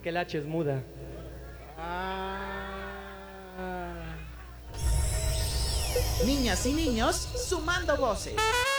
que el H es muda. Niñas y niños sumando voces.